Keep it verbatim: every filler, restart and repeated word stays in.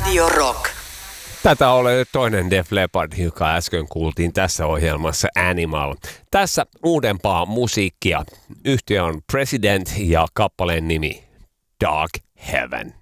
Radio Rock. Tätä oli toinen Def Leppard, joka äsken kuultiin tässä ohjelmassa Animal. Tässä uudempaa musiikkia. Yhtiö on President ja kappaleen nimi Dark Heaven.